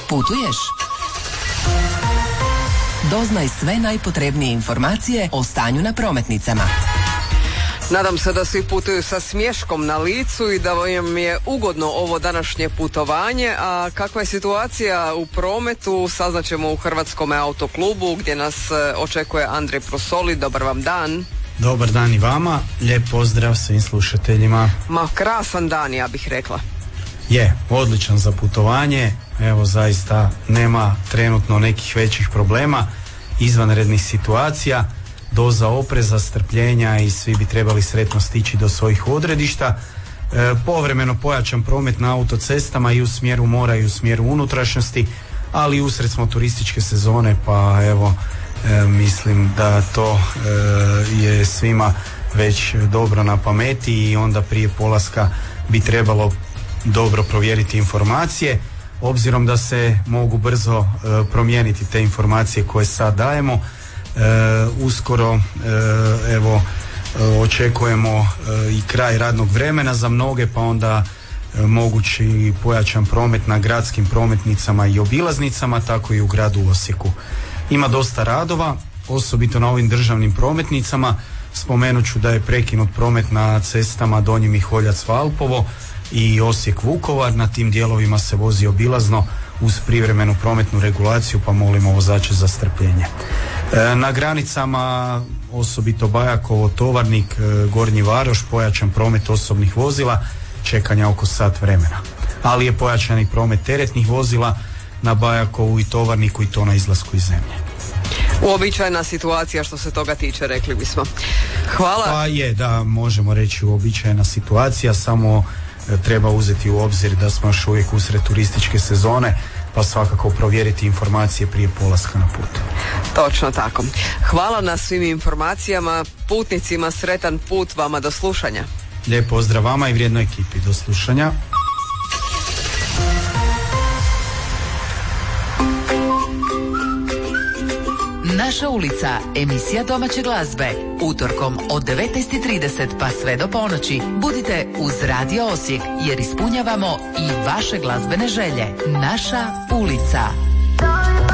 Putuješ? Doznaj sve najpotrebnije informacije o stanju na prometnicama. Nadam se da svi putuju sa smješkom na licu i da vam je ugodno ovo današnje putovanje. A kakva je situacija u prometu saznaćemo u Hrvatskom autoklubu gdje nas očekuje Andrej Prosoli. Dobar vam dan. Dobar dan i vama, lijep pozdrav svim slušateljima. Ma krasan dan, ja bih rekla. Je, odličan za putovanje, evo zaista nema trenutno nekih većih problema, izvanrednih situacija, doza opreza, strpljenja i svi bi trebali sretno stići do svojih odredišta. Povremeno pojačan promet na autocestama i u smjeru mora i u smjeru unutrašnjosti, ali usred smo turističke sezone, pa evo mislim da to je svima već dobro na pameti i onda prije polaska bi trebalo dobro provjeriti informacije, obzirom da se mogu brzo promijeniti te informacije koje sad dajemo. Uskoro evo očekujemo i kraj radnog vremena za mnoge, pa onda mogući pojačan promet na gradskim prometnicama i obilaznicama, tako i u gradu Osijeku. Ima dosta radova, osobito na ovim državnim prometnicama. Spomenut ću da je prekinut promet na cestama Donji Miholjac-Valpovo i Osijek-Vukovar. Na tim dijelovima se vozi obilazno uz privremenu prometnu regulaciju, pa molimo vozače za strpljenje. Na granicama, osobito Bajakovo, Tovarnik, Gornji Varoš, pojačan promet osobnih vozila, čekanja oko sat vremena. Ali je pojačan i promet teretnih vozila na Bajakovu i Tovarniku i to na izlasku iz zemlje. Uobičajena situacija što se toga tiče, rekli bismo. Hvala. Pa je, da, možemo reći uobičajena situacija, samo treba uzeti u obzir da smo još uvijek usred turističke sezone, pa svakako provjeriti informacije prije polaska na put. Točno tako. Hvala na svim informacijama, putnicima sretan put, vama do slušanja. Lijep pozdrav vama i vrijednoj ekipi, do slušanja. Naša ulica, emisija domaće glazbe, utorkom od 19:30 pa sve do ponoći. Budite uz Radio Osijek jer ispunjavamo i vaše glazbene želje. Naša ulica.